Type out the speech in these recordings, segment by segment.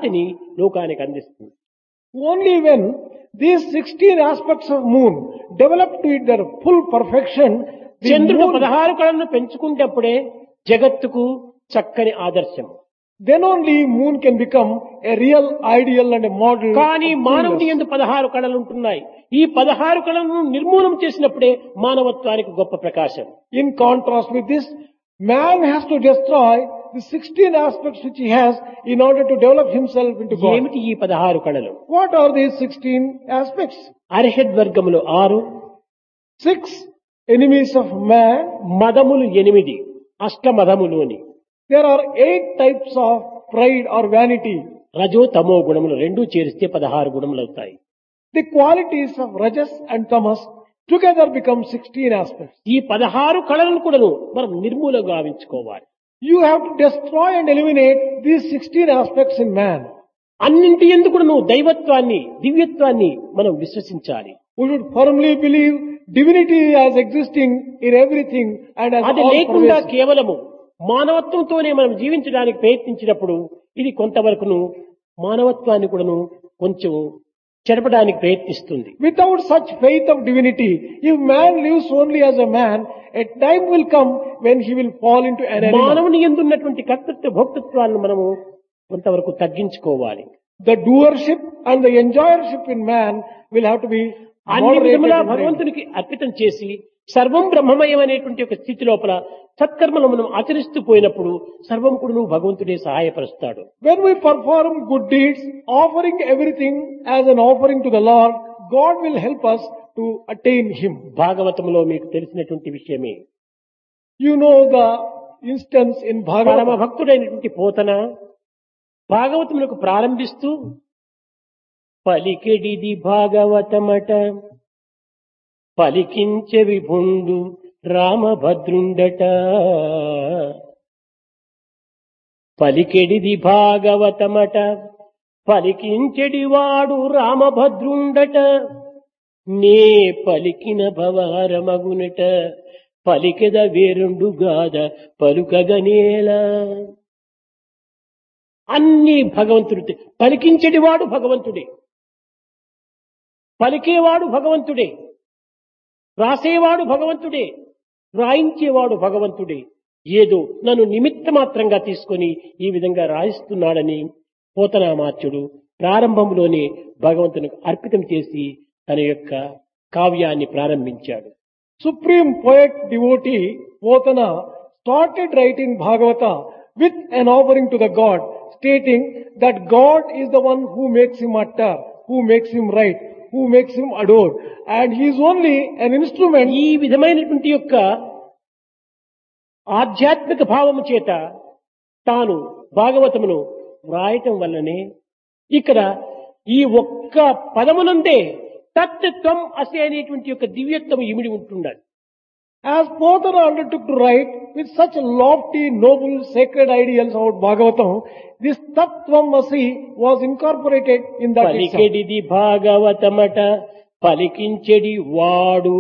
కాంతిని లోకానికి అందిస్తుంది. Only when these 16 aspects of moon develop to their full perfection, the చంద్రుడు moon, 16 కళలను పెంచుకుంటప్పుడే జగత్తుకు చక్కని ఆదర్శం. then only moon can become a real ideal and a model. కానీ of మానవుడి coolness. యందు 16 కళలు ఉంటున్నాయి. ఈ 16 కళలను నిర్మూలన చేసినప్పుడే మానవత్వానికి గొప్ప ప్రకాశం. In contrast with this, man has to destroy the 16 aspects which he has in order to develop himself into God. ఏమిటి ఈ 16 కళలు? What are these 16 aspects? అరిషడ్ వర్గములు 6, 6 enemies of man. మదములు 8, అష్టమదములు అని. There are 8 types of pride or vanity. రజో తమో గుణములు రెండూ చేరిస్తే 16 గుణములు అవుతాయి. The qualities of rajas and tamas together become 16 aspects. ఈ 16 కళలను కూడాను మనం నిర్మూలంగా గావించుకోవాలి. You have to destroy and eliminate these 16 aspects in man. అన్నింటి యందు కూడాను దైవత్వాన్ని, దివ్యత్వాన్ని మనం విశ్వసించాలి. We should firmly believe divinity as existing in everything and as అది all లేకుండా pervasive. కేవలము మానవత్వంతోనే మనం జీవించడానికి ప్రయత్నించినప్పుడు ఇది కొంతవరకును మానవత్వాన్ని కూడాను కొంచెం చెరపడానికి ప్రయత్నిస్తుంది. Without such faith of divinity, if man lives only as a man, a time will come when he will fall into an animal. మానవుని యందున్నటువంటి కర్తృత్వ భోక్తృత్వాలను మనము కొంతవరకు తగ్గించుకోవాలి. The doership and the enjoyership in man will have to be అన్ని moderated విధములా and trained. భగవంతునికి అర్పితం చేసి సర్వం బ్రహ్మమయం అనేటువంటి ఒక స్థితి లోపల సత్కర్మలు మనం ఆచరిస్తూ పోయినప్పుడు సర్వం కూడా నువ్వు భగవంతుడే సహాయపరుస్తాడు. When we perform good deeds, offering everything as an offering to the Lord, God will help us to attain Him. భాగవతంలో మీకు తెలిసినటువంటి విషయమే. You know the instance in పరమ Bhagavatam. భక్తుడైనటువంటి పోతన భాగవతములకు ప్రారంభిస్తూ పలికెడిది భాగవతమట పలికించె విభుండు రామభద్రుండట పలికెడిది భాగవతమట పలికించెడి వాడు రామభద్రుండట నే పలికిన భవారమగునట పలికెద వేరుండు గాద పలుకగనేలా. అన్ని భగవంతుడి, పలికించెడివాడు భగవంతుడే, పలికేవాడు భగవంతుడే, రాసేవాడు భగవంతుడే, రాయించేవాడు భగవంతుడే. ఏదో నన్ను నిమిత్త మాత్రంగా తీసుకొని ఈ విధంగా రాయిస్తున్నాడని పోతనామాత్యుడు ప్రారంభంలోనే భగవంతునికి అర్పితం చేసి తన యొక్క కావ్యాన్ని ప్రారంభించాడు. Supreme poet devotee Potana started writing Bhagavata with an offering to the God, stating that God is the one who makes him utter, who makes him write, who makes him adore, and he is only an instrument. ఈ విధమైనటువంటి యొక్క ఆధ్యాత్మిక భావము చేత తాను భాగవతమును వ్రాయటం వల్లనే ఇక్కడ ఈ ఒక్క పదమునందే తత్వం అసే అనేటువంటి యొక్క దివ్యత్వం ఇమిడి ఉంటుండాలి. As Potana undertook to write with such lofty, noble, sacred ideals about Bhagavatam, this Tattvamasi was incorporated in that itself. పలికెడిది భాగవతమట పలికించెడి వాడు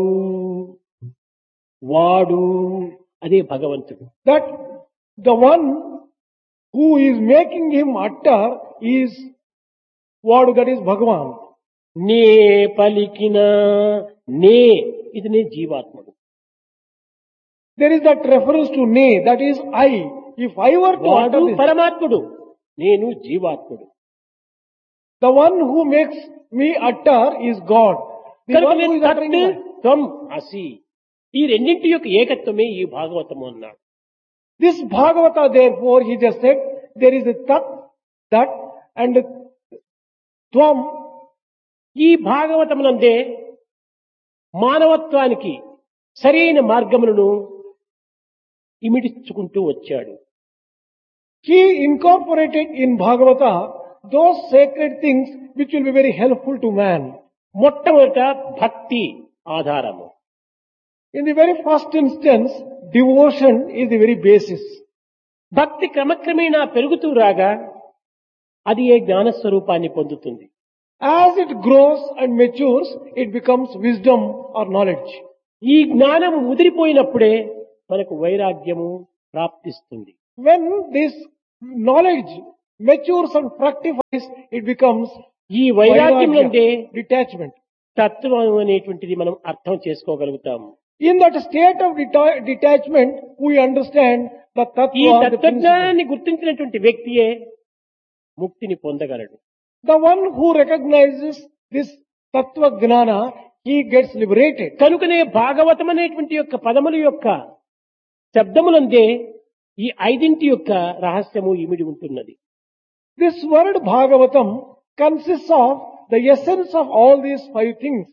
వాడు అదే భగవంతుడు. That the one who is making him utter is Vadu, that is Bhagavan. నే పలికిన నే ఇది నే జీవాత్ముడు. There is that reference to ne, that is I. If I were to వాడు utter this, పరమాత్ముడు, నేను జీవాత్ముడు. the one who makes me utter is God. The కనుక one who నేను is uttering is I. తత్వం అసి ఈ రెండింటి యొక్క ఏకత్వమే ఈ భాగవతము అన్నాడు. This Bhagavata, therefore, he just said, there is a Tat, that, and a Tvam. ఈ భాగవతమునందే మానవత్వానికి సరైన మార్గములను ఇమిడించుకుంటూ వచ్చాడు. He incorporated in Bhagavata those sacred things which will be very helpful to man. మొట్టమొదట భక్తి ఆధారము. In the very first instance, devotion is the very basis. భక్తి క్రమక్రమేణా పెరుగుతూ రాగా అది ఏ జ్ఞానస్వరూపాన్ని పొందుతుంది. As it grows and matures, it becomes wisdom or knowledge. ఈ జ్ఞానము ముదిరిపోయినప్పుడే మనకు వైరాగ్యము ప్రాప్తిస్తుంది. When this knowledge matures and fructifies, it becomes ఈ వైరాగ్యం నుండే vairagya, detachment. తత్వం అనేటువంటిది మనం అర్థం చేసుకోగలుగుతాము. In that state of detachment, we understand the ఈ tattva, the principle. తత్వజ్ఞానాన్ని గుర్తించినటువంటి వ్యక్తియే ముక్తిని పొందగలడు. The one who recognizes this tattva gnana, he gets liberated. కనుకనే భాగవతం అనేటువంటి యొక్క పదముల యొక్క శబ్దములందే ఈ ఐదింటి యొక్క రహస్యము ఇమిడి ఉంటున్నది. This word Bhagavatam consists of the essence of all these 5 things.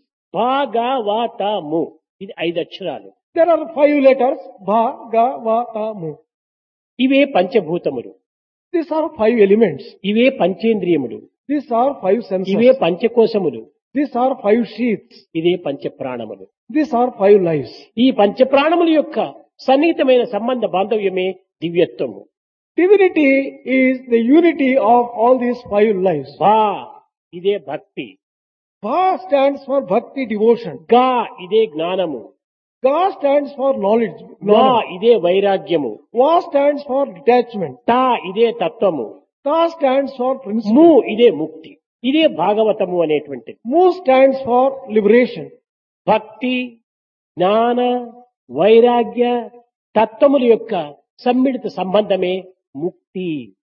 భాగవతము ఇది 5 అక్షరాలు. There are 5 letters, Bhagavatamu. ఇవే పంచభూతములు, These are 5 elements. ఇవే పంచేంద్రియములు, These are 5 senses. ఇవే పంచకోశములు, These are 5 sheaths. ఇదే పంచప్రాణములు. These are 5 lives. ఈ పంచప్రాణముల యొక్క సన్నిహితమైన సంబంధ బాంధవ్యమే దివ్యత్వము. Divinity is the unity of all these 5 lives. భా ఇదే భక్తి, Bha stands for bhakti, devotion. గా ఇదే జ్ఞానము, Ga stands for knowledge. వా Gnana. ఇదే వైరాగ్యము, Va stands for detachment. తా ఇదే తత్వము, Ta stands for ము principle. ఇదే ముక్తి. ఇదే భాగవతము అనేటువంటిది. Mu stands for liberation. భక్తి, జ్ఞాన, వైరాగ్య తత్వముల యొక్క సమ్మిళిత సంబంధమే ముక్తి.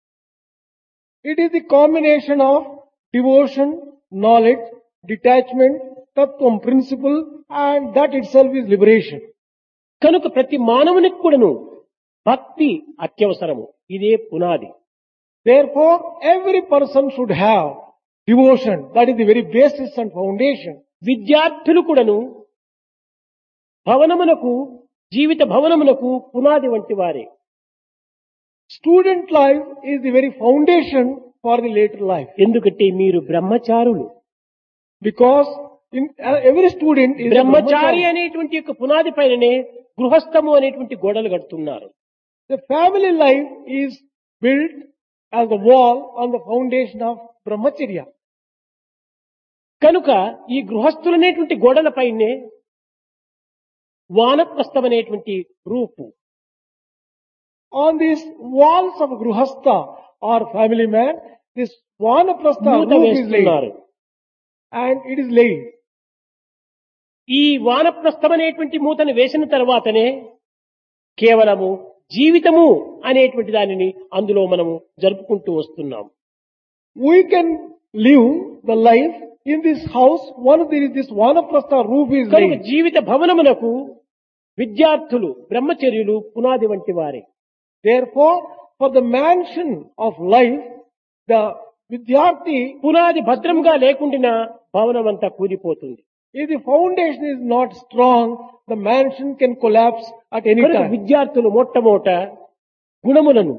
It is the combination of devotion, knowledge, detachment, tattvam, principle, and that itself is liberation. కనుక ప్రతి మానవునికి కూడాను భక్తి అత్యవసరము. ఇదే పునాది. Therefore, every person should have devotion. That is the very basis and foundation. విద్యార్థులు కూడాను భవనమునకు, జీవిత భవనమునకు పునాది వంటి వారే. Student life is the very foundation for the later life. ఎందుకంటే మీరు బ్రహ్మచారులు. Because every student is a Brahmachari brahmachari. అనేటువంటి యొక్క పునాది పైననే గృహస్థము అనేటువంటి గోడలు కడుతున్నారు. The family life is built as a wall on the foundation of brahmacharya. కనుక ఈ గృహస్థులనేటువంటి గోడలపైనే వానప్రస్థం అనేటువంటి రూపు, On these walls of Gruhastha or family man, this Vanaprastha మూత roof is laid. వేస్తున్నారు. And it is laid. ఈ వానప్రస్థం అనేటువంటి మూతను వేసిన తర్వాతనే కేవలము జీవితము అనేటువంటి దానిని అందులో మనము జరుపుకుంటూ వస్తున్నాం. We can live the life in this house once there is this Vanaprastha roof is కనుక laid. జీవిత భవనమునకు విద్యార్థులు బ్రహ్మచర్యులు పునాది వంటి వారే. Therefore, for the mansion of life, the Vidyarthi, పునాది భద్రంగా లేకుండా భవనం అంతా కూలిపోతుంది. if the foundation is not strong, the mansion can collapse at any కనుక time. విద్యార్థులు మొట్టమొదట గుణములను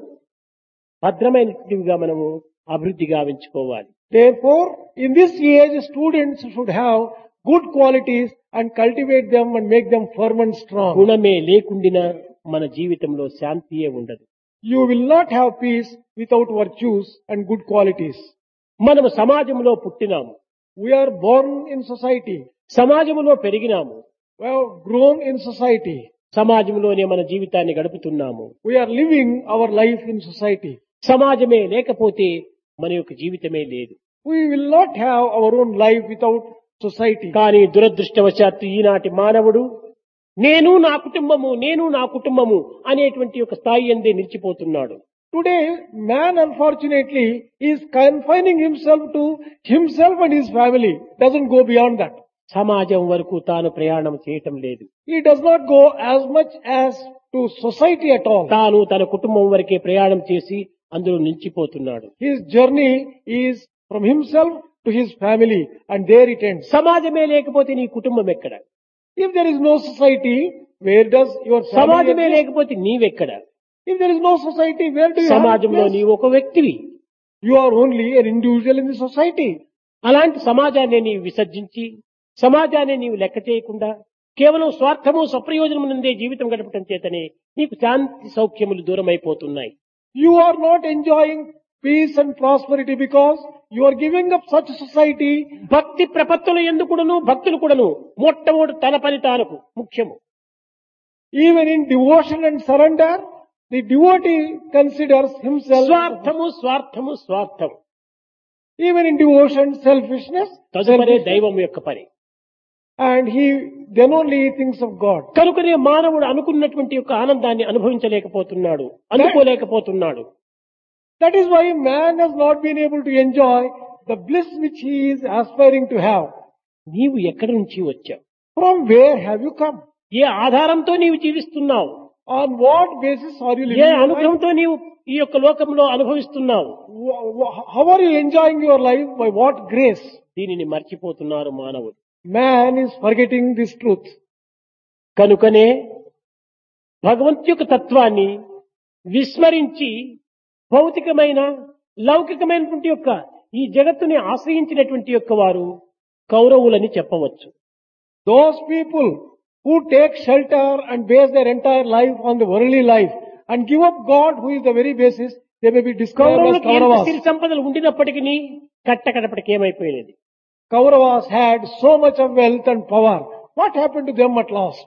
భద్రమైనటివిగా మనము అభివృద్ధి గావించుకోవాలి. Therefore, in this age, students should have good qualities and cultivate them and make them firm and strong. గుణమే లేకుండినా మన జీవితంలో శాంతియే ఉండదు. You will not have peace without virtues and good qualities. మనము సమాజంలో పుట్టినాము, We are born in society. సమాజంలో పెరిగినాము, We have grown in society. సమాజంలోనే మన జీవితాన్ని గడుపుతున్నాము. We are living our life in society. సమాజమే లేకపోతే మన యొక్క జీవితమే లేదు. We will not have our own life without society. కానీ దురదృష్టవశాత్తు ఈనాటి మానవుడు నేను నా కుటుంబము అనేటువంటి ఒక స్థాయి అందే నిలిచిపోతున్నాడు. Today, man unfortunately is confining himself to himself and his family. Doesn't go beyond that. సమాజం వరకు తాను ప్రయాణం చేయటం లేదు. He does not go as much as to society at all. తాను తన కుటుంబం వరకే ప్రయాణం చేసి అందులో నిలిచిపోతున్నాడు. His journey is from himself to his family and there it ends. సమాజమే లేకపోతే నీ కుటుంబం ఎక్కడ? If there is no society, where does your family సమాజమే exist? లేకపోతే నీవెక్కడ? If there is no society, where do you have సమాజంలో place? నీవు ఒక వ్యక్తివి. You are only an individual in the society. అలాంటి సమాజాన్ని నీవు విసర్జించి సమాజాన్ని నీవు లెక్క చేయకుండా కేవలం స్వార్థము స్వప్రయోజనము నుండే జీవితం గడపటం చేతనే నీకు శాంతి సౌఖ్యములు దూరం అయిపోతున్నాయి. You are not enjoying peace and prosperity because you are giving up such society. భక్తి ప్రపత్తులు ఎందుకుడను భక్తులు కూడాను మొట్టమొదటి తన పని తానుకు ముఖ్యము. Even in devotion and surrender, The devotee considers himself, స్వార్థము స్వార్థము స్వార్థము. even in devotion, selfishness, తదుపరి దైవం యొక్క పని. and he then only he thinks of God. కనుకనే మానవుడు అనుకున్నటువంటి యొక్క ఆనందాన్ని అనుభవించలేకపోతున్నాడు, అందుకోలేకపోతున్నాడు. That is why man has not been able to enjoy the bliss which he is aspiring to have. నీవు ఎక్కడి నుంచి వచ్చావు? From where have you come? ఏ ఆధారంతో నీవు జీవిస్తున్నావు? On what basis are you A living your life? అనుగ్రహంతో నీవు ఈ యొక్క లోకంలో అనుభవిస్తున్నావు? How are you enjoying your life? By what grace? దీనిని మర్చిపోతున్నారు మానవుడు. Man is forgetting this truth. కనుకనే భగవంతు యొక్క తత్వాన్ని విస్మరించి భౌతికమైన లౌకికమైనటువంటి యొక్క ఈ జగత్తుని ఆశ్రయించినటువంటి యొక్క వారు కౌరవులని చెప్పవచ్చు. Those people who take shelter and base their entire life on the worldly life and give up God who is the very basis, they may be described as కౌరవులకు ఎంత Kauravas. సిరి సంపదలు ఉండినప్పటికీ కట్టకడపటికి ఏమైపోయినది? Kauravas had so much of wealth and power. What happened to them at last?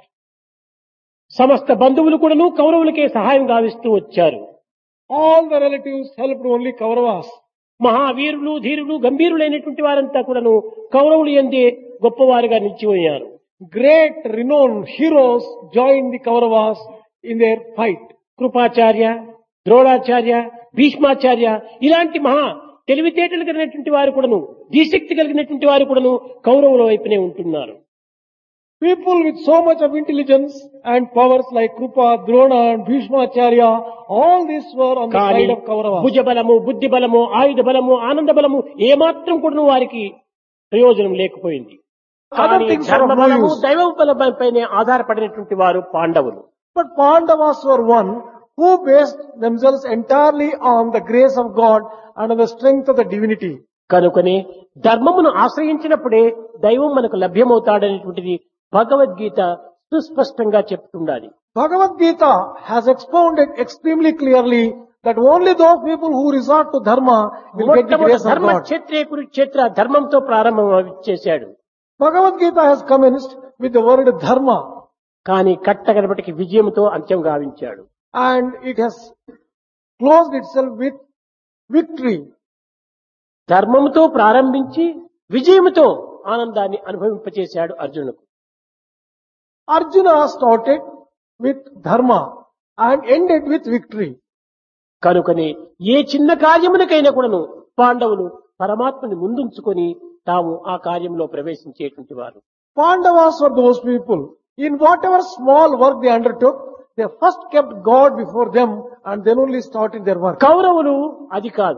సమస్త బంధువులు కూడాను కౌరవులకే సహాయం గావిస్తూ వచ్చారు. All the relatives helped only Kauravas. మహావీరులు ధీరులు గంభీరులైనటువంటి వారంతా కూడాను కౌరవులు ఎందే గొప్పవారుగా నిలిచిపోయారు. Great renowned heroes joined the Kauravas in their fight. Kripacharya, Dronacharya, Bhishmacharya ఇలాంటి మహా తెలివితేటలు కలిగినటువంటి వారు కూడాను, ధీశక్తి కలిగినటువంటి వారు కూడాను కౌరవుల వైపునే ఉంటున్నారు. People with so much of intelligence and powers like Krupa, Drona and Bhishmacharya, all these were on the కానీ side of Kauravas. భుజ బలము, బుద్ధి బలము, ఆయుధ బలము, ఆనంద బలము ఏమాత్రం కూడాను వారికి ప్రయోజనం లేకపోయింది. కానీ things are of ధర్మ no బలము, use. దైవ బలపైనే ఆధారపడినటువంటి వారు పాండవులు. But Pandavas were one who based themselves entirely on the grace of God and on the strength of the divinity. కనుకనే ధర్మమును ఆశ్రయించినప్పుడే దైవం మనకు లభ్యమవుతాడనేటువంటిది భగవద్గీత సుస్పష్టంగా చెప్తుండాలి. Bhagavad Gita has expounded extremely clearly that only those people who resort to dharma will get the మొట్టమొదటి grace of ధర్మ God. క్షేత్రే Kurukshetra ధర్మంతో ప్రారంభం చేశాడు. Bhagavad Gita has commenced with the word dharma కానీ కట్టగడపటికి విజయంతో అంత్యం గావించాడు. and it has closed itself with victory. ధర్మంతో ప్రారంభించి విజయముతో ఆనందాన్ని అనుభవింపచేశాడు అర్జునుకు. Arjuna started with dharma and ended with victory. కనుకనే ఏ చిన్న కార్యమునకైనా కూడాను పాండవులు పరమాత్మని ముందుంచుకొని తాము ఆ కార్యంలో ప్రవేశించేటువంటి వారు. Pandavas were those people. In whatever small work they undertook, they first kept God before them and then only started their work. కౌరవులు అది కాదు.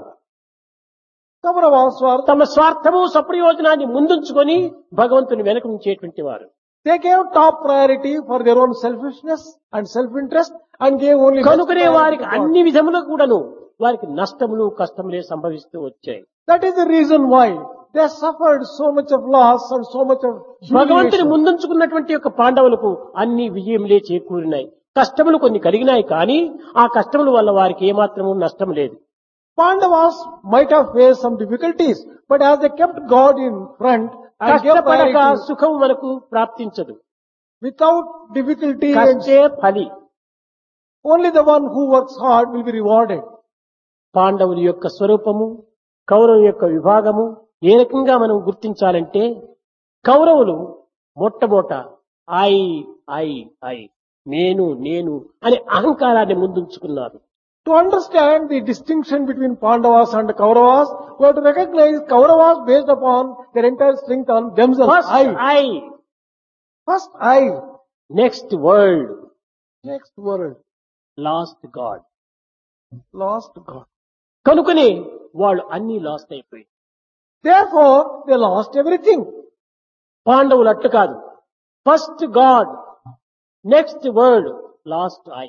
Kauravas were, తమ స్వార్థము సప్రయోజనాన్ని ముందుంచుకొని భగవంతుని వెనక ఉంచేటువంటి వారు. they gave top priority for their own selfishness and self-interest and gave only first కనుకనే priority వారికి to God. అన్ని విధములకు కూడాను వారికి నష్టములు కష్టములే సంభవిస్తూ వచ్చాయి. That is the reason why they suffered so much of loss and so much of భగవంతుని humiliation. ముందుంచుకున్నటువంటి యొక్క పాండవులకు అన్ని విజయములే చేకూరినాయి. కష్టములు కొన్ని కలిగినాయి కానీ ఆ కష్టముల వల్ల వారికి ఏమాత్రము నష్టం లేదు. Pandavas might have faced some difficulties, but as they kept God in front and gave కష్టపడక priority, సుఖము మనకు ప్రాప్తించదు. without difficulty, and కష్టే ఫలి. only the one who works hard will be rewarded. పాండవుల యొక్క స్వరూపము, కౌరవుల యొక్క విభాగము ఏ రకంగా మనం గుర్తించాలంటే కౌరవులు మొట్టమొదట ఐ ఐ ఐ నేను నేను అనే అహంకారాన్ని ముందుంచుకున్నారు. To understand the distinction between Pandavas and Kauravas, we have to recognize Kauravas based upon their entire strength on themselves. First I, First I, next world, next world, last God. lost God. కనుకనే వాళ్ళు అన్ని last అయిపోయి. Therefore, they lost everything. పాండవులు అట్లు కాదు. First God, next world, last I.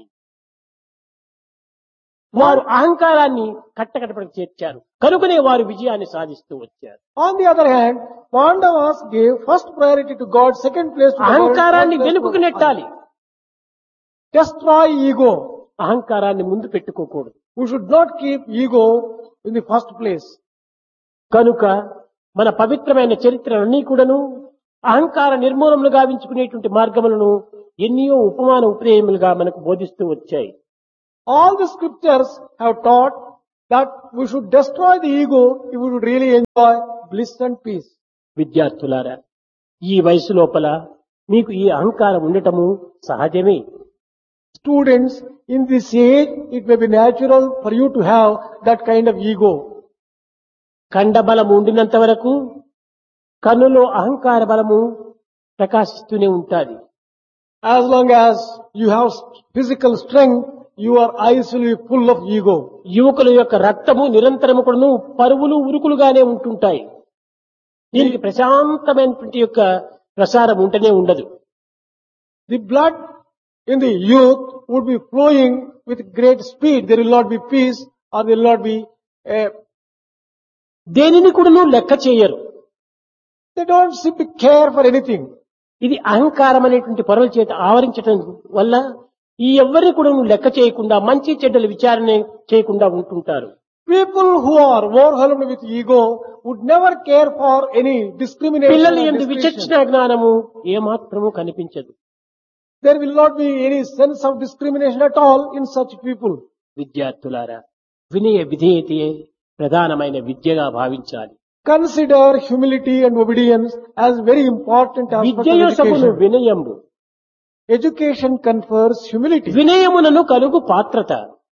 వారు అహంకారాన్ని కట్టకట్టపడికి చేర్చారు. కనుకనే వారు విజయాన్ని సాధిస్తూ వచ్చారు. On the other hand, Pandavas gave first priority to God, second place to the world, అహంకారాన్ని third place వెనుకకు to నెట్టాలి. destroy ego. అహంకారాన్ని ముందు పెట్టుకోకూడదు. We should not keep ego in the first place. కనుక మన పవిత్రమైన చరిత్రలన్నీ కూడాను అహంకార నిర్మూలములు గావించుకునేటువంటి మార్గములను ఎన్నో ఉపమాన ఉపదేయములుగా మనకు బోధిస్తూ వచ్చాయి. All the scriptures have taught that we should destroy the ego if we should really enjoy bliss and peace. విద్యార్థులారా, ఈ వయసు లోపల మీకు ఈ అహంకారం ఉండటము సహజమే. Students, in this age, it may be natural for you to have that kind of ego. ఖండబలము ఉండినంత వరకు కన్నులో అహంకార బలము ప్రకాశిస్తూనే ఉంటాది. As long as you have physical strength, your eyes will be full of ego. యువకుల యొక్క రక్తము నిరంతరము కూడాను పరువులు ఉరుకులుగానే ఉంటుంటాయి. దీనికి ప్రశాంతమైనటువంటి యొక్క ప్రసారం ఉంటనే ఉండదు. The blood in the youth would be flowing with great speed. There will not be peace or there will not be దేనిని కూడాను లెక్క చేయరు. they don't simply care for anything. ఇది అహంకారం అనేటువంటి పొరల చేత ఆవరించడం వల్ల ఈ ఎవ్వరిని కూడా లెక్క చేయకుండా మంచి చెడ్డల విచారణ చేయకుండా ఉంటుంటారు. People who are overwhelmed with ego would never care for any discrimination. పిల్లల or యందు distinction. విచక్షణ జ్ఞానము ఏమాత్రము కనిపించదు. There will not be any sense of discrimination at all in such people. విద్యార్థులారా, వినయ విధేయతయే ప్రధానమైన విద్యగా భావించాలి. Consider humility and obedience as very important aspects of విద్యయోసమును education. వినయంబు, Education confers humility. వినయమునను కలుగు పాత్రత.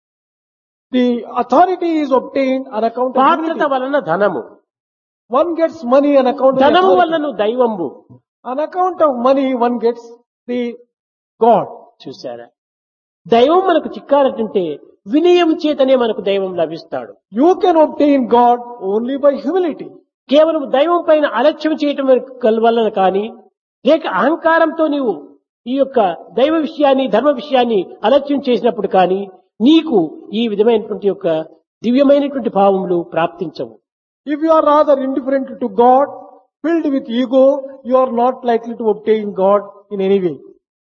The authority is obtained on account of పాత్రత humility. వలన ధనము, One gets money on account of ధనము authority. వలన దైవంబు. On account of money, one gets the God. చూశారా, దైవం మనకు చిక్కాలంటే వినయం చేతనే మనకు దైవం లభిస్తాడు. You can obtain God only by humility. కేవలం దైవం పైన అలక్ష్యం చేయటం వలన కానీ, లేక అహంకారంతో నీవు ఈ యొక్క దైవ విషయాన్ని ధర్మ విషయాన్ని అలక్ష్యం చేసినప్పుడు కానీ నీకు ఈ విధమైనటువంటి యొక్క దివ్యమైనటువంటి భావములు ప్రాప్తించవు. If you are rather indifferent to God, filled with ego, you are not likely to obtain God in any way.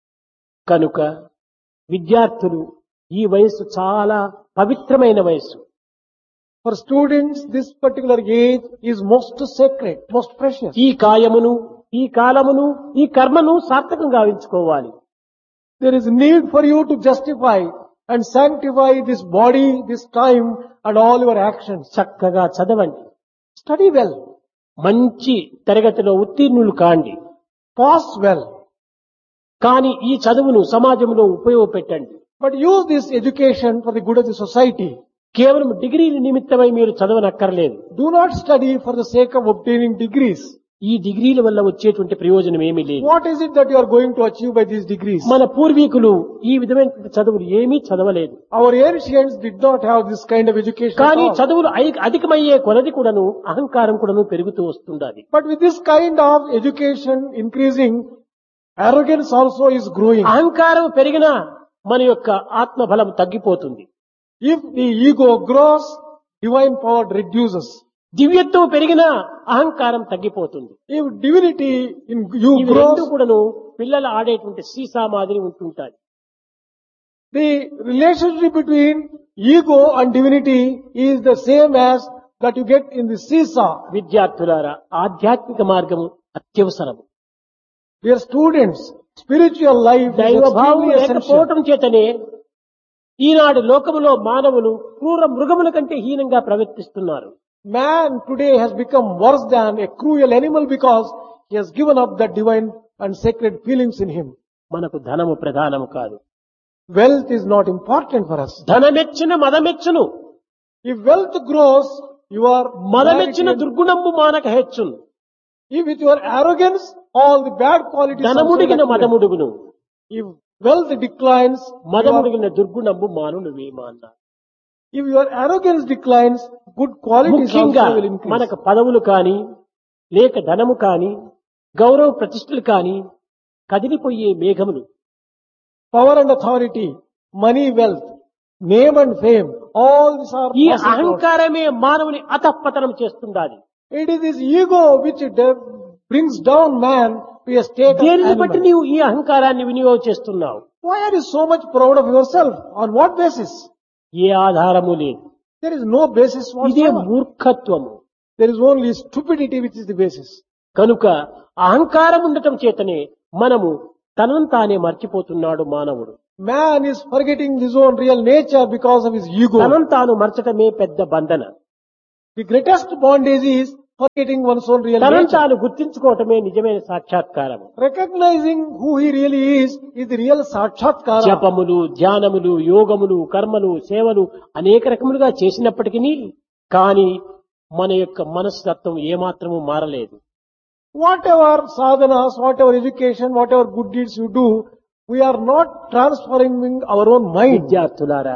కనుక విద్యార్థులు ఈ వయస్సు చాలా పవిత్రమైన వయస్సు. For students, this particular age is most sacred, most precious. ఈ కాయమును, ఈ కాలమును, ఈ కర్మను సార్థకంగా గావించుకోవాలి. There is need for you to justify and sanctify this body, this time, and all your actions. చక్కగా చదవండి, Study well, మంచి తరగతిలో ఉత్తీర్ణులు కాండి. pass well, కానీ ఈ చదువును సమాజంలో ఉపయోగపెట్టండి. but use this education for the good of the society. కేవలం డిగ్రీల నిమిత్తమై మీరు చదవనక్కర్లేదు. Do not study for the sake of obtaining degrees. ఈ డిగ్రీల వల్ల వచ్చేటువంటి ప్రయోజనం ఏమీ లేదు. What is it that you are going to achieve by these degrees? మన పూర్వీకులు ఈ విధమైనటువంటి చదువులు ఏమీ చదవలేదు. Our ancients did not have this kind of education at కానీ all. చదువులు అధికమయ్యే కొలది కూడాను అహంకారం కూడాను పెరుగుతూ వస్తుండాలి. But with this kind of education increasing, arrogance also is growing. అహంకారం పెరిగినా మన యొక్క ఆత్మబలం తగ్గిపోతుంది. If the ego grows, divine power reduces. దివ్యత్వం పెరిగినా అహంకారం తగ్గిపోతుంది. If divinity in you ఇవి రెండు grows, కూడాను పిల్లలు ఆడేటువంటి సీసా మాదిరి ఉంటుంటాయి. the relationship between ego and divinity is the same as that you get in the seesaw. విద్యార్థులారా, ఆధ్యాత్మిక మార్గము అత్యవసరము. Dear students, spiritual life is దైవభావం extremely essential. లేకపోవటం చేతనే ఈనాడు లోకములో మానవులు క్రూర మృగముల కంటే హీనంగా ప్రవర్తిస్తున్నారు. Man today has become worse than a cruel animal because he has given up the divine and sacred feelings in him. మనకు ధనము ప్రధానము కాదు. Wealth is not important for us. ధనమెచ్చిన మదమెచ్చును, If wealth grows, you are మదమెచ్చిన vanity. దుర్గుణంబు మానక హెచ్చును. If with your arrogance, all the bad qualities also ధనముడిగిన accumulate. మదముడుగును, If wealth declines, మదముడిగిన దుర్గుణంబు మానును వేమా అన్నారు. if your arrogance declines, good qualities ముఖ్యంగా also will increase. మనకు పదవులు కాని లేక ధనము కాని గౌరవ ప్రతిష్టలు కాని కదిలిపోయే మేఘములు. Power and authority, money, wealth, name and fame, all these are ఈ possible. అహంకారమే మానవుని అధఃపతనం చేస్తుండాలి. It is this ego which brings down man to a state of దేనిని బట్టి animal. నీవు ఈ అహంకారాన్ని వినియోగం చేస్తున్నావు? Why are you so much proud of yourself? On what basis? ఏ ఆధారము లేదు. There is no basis ఇదే whatsoever. మూర్ఖత్వము. There is only stupidity which is the basis. కనుక అహంకారం ఉండటం చేతనే మనము తనను తానే మర్చిపోతున్నాడు మానవుడు. Man is forgetting his own real nature because of his ego. తనను తాను మర్చటమే పెద్ద బంధన. The greatest bondage is forgetting one's own real తనను nature. తాను గుర్తించుకోవటమే నిజమైన సాక్షాత్కారం. Recognizing who he really is the real sakshatkara. జపములు, ధ్యానములు, యోగములు, కర్మలు, సేవలు అనేక రకములుగా చేసినప్పటికీ కానీ మన యొక్క మనస్తత్వం ఏమాత్రము మారలేదు. Whatever sadhanas, whatever education, whatever good deeds you do, we are not transforming our own mind. విద్యార్థులారా,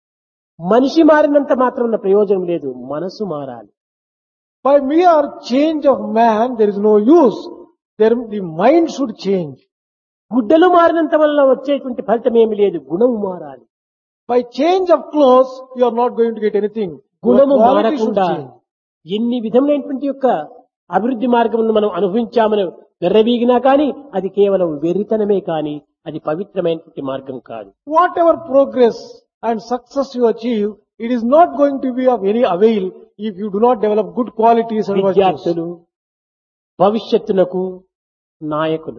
మనిషి మారినంత మాత్రం ప్రయోజనం లేదు, మనసు మారాలి. By mere change of man, there is no use. The mind should change. గుడ్డలు మారినంత వల్ల వచ్చేటువంటి ఫలితం ఏమి లేదు, గుణము మారాలి. By change of clothes, you are not going to get anything. Your గుణము quality should మారకుండా change. ఎన్ని విధములైనటువంటి యొక్క అభివృద్ధి మార్గములను మనం అనుభవించామని వెర్రవీగినా కానీ అది కేవలం వెర్రితనమే కానీ అది పవిత్రమైనటువంటి మార్గం కాదు. Whatever progress and success you achieve, it is not going to be of any avail if you do not develop good qualities and virtues. విద్యార్థులు భవిష్యత్తునకు నాయకులు.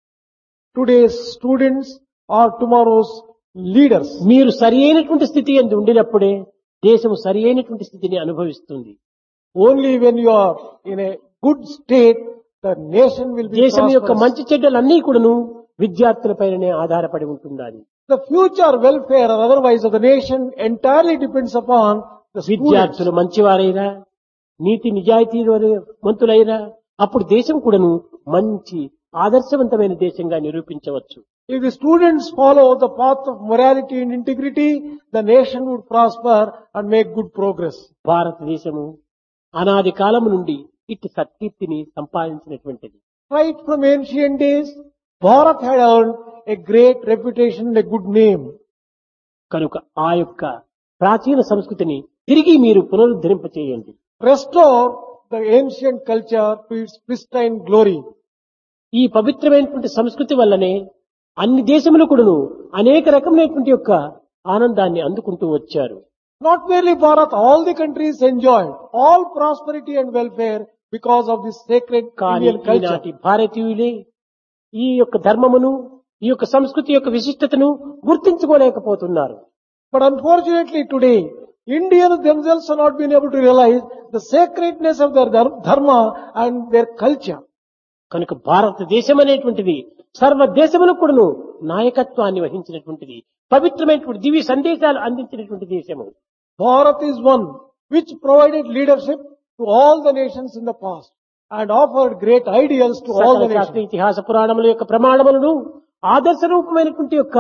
Today's students are tomorrow's leaders. మీరు సరి అయినటువంటి స్థితి యందు ఉండినప్పుడే దేశం సరి అయినటువంటి స్థితిని అనుభవిస్తుంది. Only when you are in a good state, the nation will be దేశం యొక్క prosperous. మంచి చెడ్డలన్నీ కూడాను విద్యార్థులపైనే ఆధారపడి ఉంటున్నది. The future welfare or otherwise of the nation entirely depends upon the students. విద్యార్థులు మంచివారైరా, నీతి నిజాయితీ మంతులైరా, అప్పుడు దేశం కూడాను మంచి ఆదర్శవంతమైన దేశంగా నిరూపించవచ్చు. If the students follow the path of morality and integrity, the nation would prosper and make good progress. భారతదేశము అనాది కాలము నుండి ఇట్టి సత్కీర్తిని సంపాదించినటువంటిది. Right from ancient days, Bharat had earned a great reputation and a good name. కనుక ఆ యొక్క ప్రాచీన సంస్కృతిని తిరిగి మీరు పునరుద్ధరింపచేయండి. Restore the ancient culture to its pristine glory. ఈ పవిత్రమైనటువంటి సంస్కృతి వల్లనే అన్ని దేశములు కూడాను అనేక రకమైనటువంటి యొక్క ఆనందాన్ని అందుకుంటూ వచ్చారు. Not merely Bharat, all the countries enjoyed all prosperity and welfare because of this sacred కానీ Indian culture. ఈనాటి భారతీయులే ఈ యొక్క ధర్మమును, ఈ యొక్క సంస్కృతి యొక్క విశిష్టతను గుర్తించుకోలేకపోతున్నారు. But unfortunately today, Indians themselves have not been able to realize the sacredness of their dharma and their culture. కనుక భారతదేశం అనేటువంటిది సర్వ దేశములకు కూడాను నాయకత్వాన్ని వహించినటువంటిది, పవిత్రమైనటువంటి దివ్య సందేశాలు అందించినటువంటి దేశము. Bharat is one which provided leadership to all the nations in the past and offered great ideals to all సకల the శాస్త్ర nations. ఇతిహాస పురాణముల యొక్క ప్రమాణములను ఆదర్శ రూపమైనటువంటి యొక్క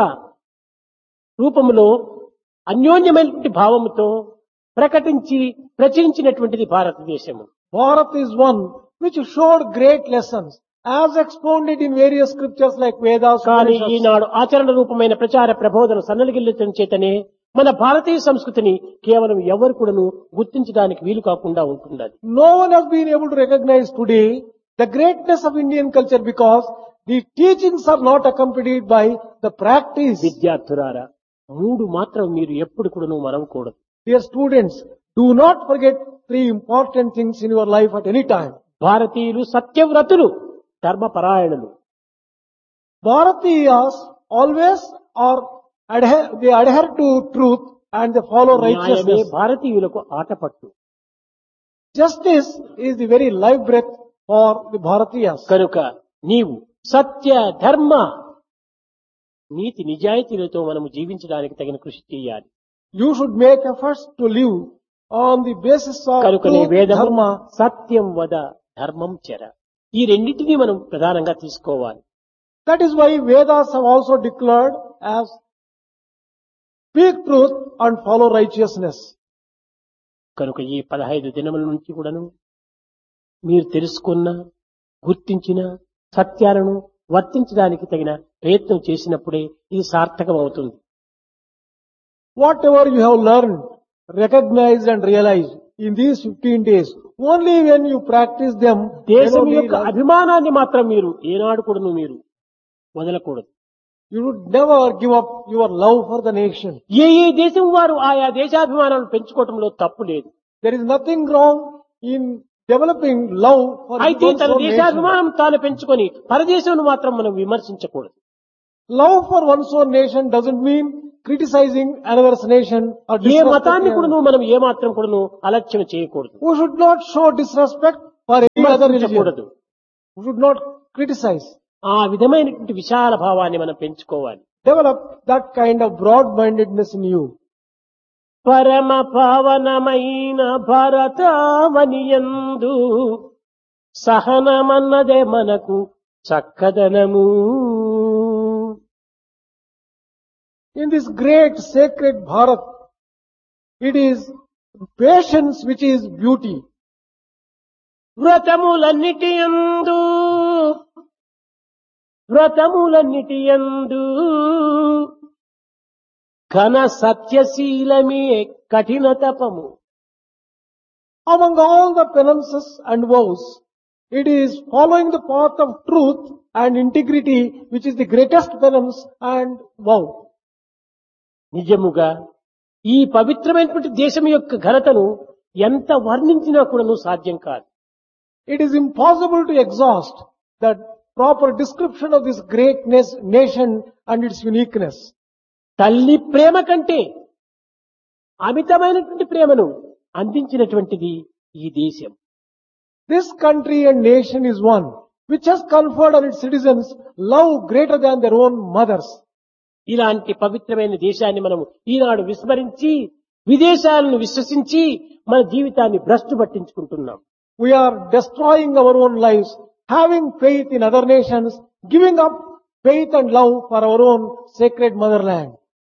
రూపములో అన్యోన్యమైనటువంటి భావముతో ప్రకటించి ప్రచురించినటువంటిది భారతదేశము. Bharat is one which showed great lessons as expounded in various scriptures like Vedas, కానీ Upanishads. ఈనాడు ఆచరణ రూపమైన ప్రచార ప్రబోధన సన్నగిల్లటం చేతనే మన భారతీయ సంస్కృతిని కేవలం ఎవరు కూడాను గుర్తించడానికి వీలు కాకుండా ఉంటున్నది. No one has been able to recognize today the greatness of Indian culture because the teachings are not accompanied by the practice. విద్యార్థులారా, మూడు మాత్రం మీరు ఎప్పుడు కూడాను మరవకూడదు. Dear students, do not forget three important things in your life at any time. భారతీయులు సత్యవ్రతులు, ధర్మపరాయణులు. Bharatiyas always they adhere to truth and they follow న్యాయమే righteousness. భారతీయులకు Athapaththu. Justice is the very life breath for the Bharatiyas. కనుక నీవు సత్య ధర్మ నీతి నిజాయితీలతో మనము జీవించడానికి తగిన కృషి చేయాలి. You should make efforts to live on the basis of కనుకనే truth, వేదము dharma. సత్యం వద ధర్మం చెర, ఈ రెండింటినీ మనం ప్రధానంగా తీసుకోవాలి. That is why Vedas have also declared as speak truth and follow righteousness. కనుక ఈ 15 దినముల నుంచి కూడాను మీరు తెలుసుకున్న, గుర్తించిన సత్యాలను వర్తించడానికి తగిన ప్రయత్నం చేసినప్పుడే ఇది సార్థకం అవుతుంది. Whatever you have learned, recognized and realized in these 15 days, only when you practice them, then దేశం only యొక్క అభిమానాన్ని మాత్రం మీరు ఏనాడు కూడాను మీరు వదలకూడదు. you would never give up your love for the nation. ఏ దేశం వారు ఆయా దేశాభిమానాలను పెంచుకోవడంలో తప్పు లేదు. There is nothing wrong in developing love for అయితే one's తన own nation. దేశాభిమానం తాను పెంచుకొని పరదేశం మాత్రం మనం విమర్శించకూడదు. Love for one's own nation doesn't mean criticizing another's nation or A disrespecting మతాన్ని another. కూడాను మనం ఏ మాత్రం కూడాను అలక్ష్యం చేయకూడదు, We should not show disrespect for any other religion. విమర్శించకూడదు. We should not criticize. ఆ విధమైనటువంటి విశాల భావాన్ని మనం పెంచుకోవాలి. Develop that kind of broad-mindedness in you. పరమ పావనమైన భారతావనియందు సహనమన్నదే మనకు చక్కదనము. In this great sacred Bharat, it is patience which is beauty. వ్రతములన్నిటియందు ఘన సత్యశీలమే కఠిన తపము. Among all the penances and vows, it is following the path of truth and integrity which is the greatest penance and vow. నిజముగా ఈ పవిత్రమైనటువంటి దేశం యొక్క ఘనతను ఎంత వర్ణించినా కూడాను సాధ్యం కాదు. It is impossible to exhaust the proper description of this greatness, nation and its uniqueness. తల్లి ప్రేమ కంటే అమితమైనటువంటి ప్రేమను అందించినటువంటిది ఈ దేశం. This country and nation is one which has conferred on its citizens love greater than their own mothers. ఇలాంటి పవిత్రమైన దేశాన్ని మనం ఈనాడు విస్మరించి విదేశాలను విశ్వసించి మన జీవితాన్ని భ్రష్టు పట్టించుకుంటున్నాం. We are destroying our own lives, having faith in other nations, giving up faith and love for our own sacred motherland.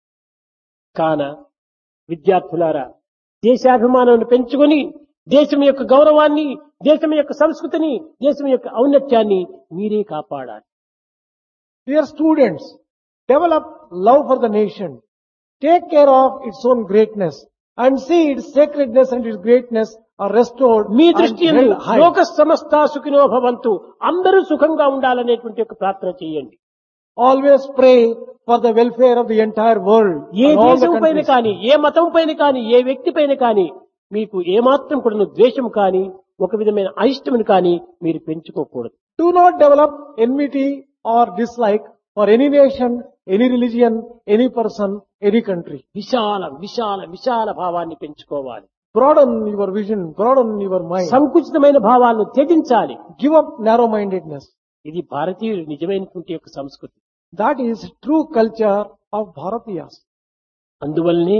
కాన విద్యార్థులారా, దేశాభిమానాన్ని పెంచుకొని దేశం యొక్క గౌరవాన్ని, దేశం యొక్క సంస్కృతిని, దేశం యొక్క ఔన్నత్యాన్ని మీరే కాపాడాలి. Dear students, develop love for the nation. Take care of its own greatness and see its sacredness and its greatness are restored me and దృష్టి held high. లోక సమస్త సుఖినో భవంతు, అందరూ సుఖంగా ఉండాలనేటువంటి ఒక ప్రార్థన చేయండి. Always pray for the welfare of the entire world. A and all the దేశం పైన countries. కానీ, ఏ మతం పైన కానీ, ఏ వ్యక్తి పైన కానీ మీకు ఏమాత్రం కూడా ద్వేషం కానీ ఒక విధమైన అయిష్టమును కానీ మీరు పెంచుకోకూడదు. Do not develop enmity or dislike for any nation, any religion, any person, any country. విశాల విశాల విశాల భావాన్ని పెంచుకోవాలి. Broaden your vision, broaden your mind. సంకుచితమైన భావాలను త్యజించాలి. Give up narrow-mindedness. ఇది భారతీయులు నిజమైనటువంటి యొక్క సంస్కృతి. That is true culture of Bharatiyas. అందువల్లనే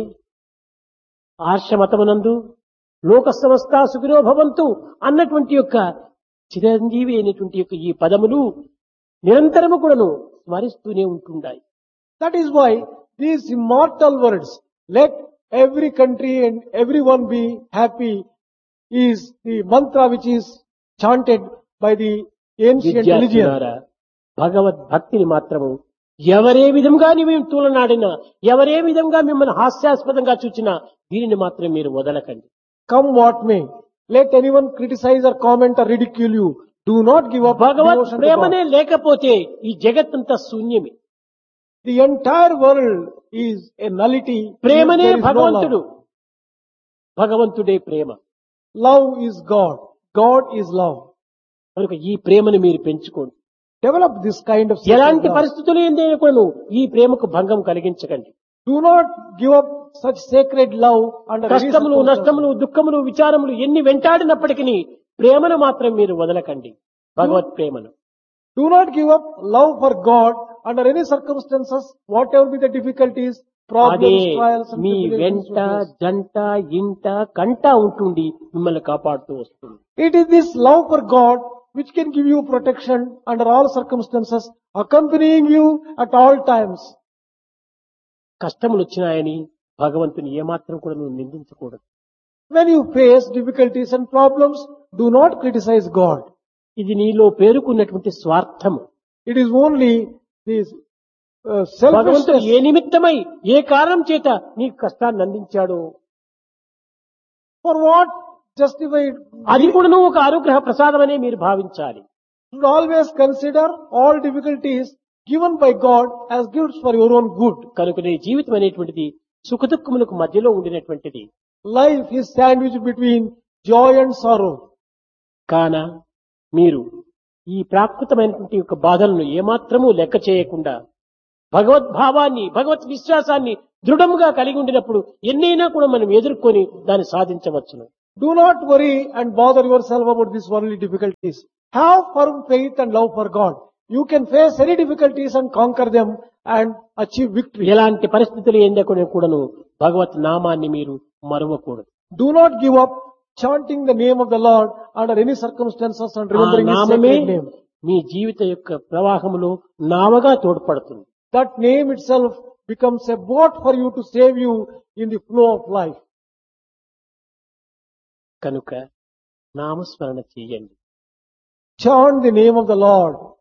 ఆర్షమతమునందు లోక సమస్త సుఖినో భవంతు అన్నటువంటి యొక్క చిరంజీవి అయినటువంటి యొక్క ఈ పదములు నిరంతరము కూడాను స్మరిస్తూనే ఉంటుండాయి. That is why these immortal words, let every country and everyone be happy, is the mantra which is chanted by the ancient religion. విద్యార్థులారా, భగవద్భక్తిని మాత్రము ఎవరే విధంగా మేము తూలనాడినా, ఎవరే విధంగా మిమ్మల్ని హాస్యాస్పదంగా చూచినా దీనిని మాత్రం మీరు వదలకండి. Come what may, let anyone criticize or comment or ridicule you. Do not give up Bhagwat devotion to ప్రేమనే God. లేకపోతే ఈ జగత్తంతా శూన్యమే. The entire world is a nullity. ప్రేమనే There is no భగవంతుడు, love. భగవంతుడే ప్రేమ. Love is God. God is love. కనుక ఈ ప్రేమను మీరు పెంచుకోండి. Develop this kind of sacred ఎలాంటి love. పరిస్థితులు ఏందైనా కూడా ఈ ప్రేమకు భంగం కలిగించకండి. Do not give up such sacred love under any కష్టములు, circumstances. నష్టములు, దుఃఖములు, విచారములు ఎన్ని వెంటాడినప్పటికీ ప్రేమను మాత్రం మీరు వదలకండి. భగవత్ ప్రేమను Do not give up love for God under any circumstances, whatever be the difficulties, అదే problems, trials and me tribulations. వెంట, you face. జంట, ఇంట, కంట ఉంటుండి మిమ్మల్ని కాపాడుతూ వస్తుంది. It is this love for God which can give you protection under all circumstances, accompanying you at all times. కష్టములు వచ్చినాయని భగవంతుని ఏమాత్రం కూడా నువ్వు నిందించకూడదు. When you face difficulties and problems, do not criticize God. ఇది నీలో పేరుకున్నటువంటి స్వార్థము. It is only this భగవంతుడు selfishness. ఏ నిమిత్తమై ఏ కారణం చేత నీకు కష్టాన్ని అందించాడో For what justified? అది కూడా నువ్వు ఒక అనుగ్రహ ప్రసాదమనే మీరు భావించాలి. You should always consider all difficulties given by God as gifts for your own good. కనుక నీ జీవితం అనేటువంటిది సుఖదుఖములకు మధ్యలో ఉండినటువంటిది. Life is sandwiched between joy and sorrow. కాన మీరు ఈ ప్రాకృతమైనటువంటి యొక్క బాధలను ఏమాత్రమూ లెక్క చేయకుండా భగవద్భావాన్ని భగవత్ విశ్వాసాన్ని దృఢముగా కలిగి ఉండినప్పుడు ఎన్నైనా కూడా మనం ఎదుర్కొని దాన్ని సాధించవచ్చును. Do not worry and bother yourself about these worldly difficulties. Have firm faith and love for God. You can face any difficulties and conquer them and achieve victory. ఎలాంటి పరిస్థితులు కూడాను భగవత్ నామాన్ని మీరు మరువకూడదు. Do not give up chanting the name of the Lord under any circumstances and ఆ remembering His నామమే sacred name. మీ జీవిత యొక్క ప్రవాహములో నావగా తోడ్పడుతుంది. That name itself becomes a boat for you to save you in the flow of life. కనుక నామస్మరణ చేయండి. Chant the name of the Lord.